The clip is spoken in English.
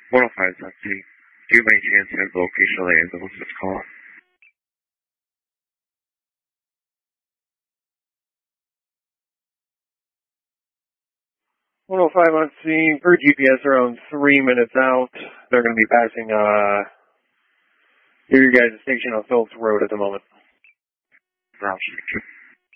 105 is on scene. Do you by chance have the location of the ambulance that's calling? 105 on scene. Per GPS, around 3 minutes out. They're going to be passing your guys' station on Phillips Road at the moment. Roger.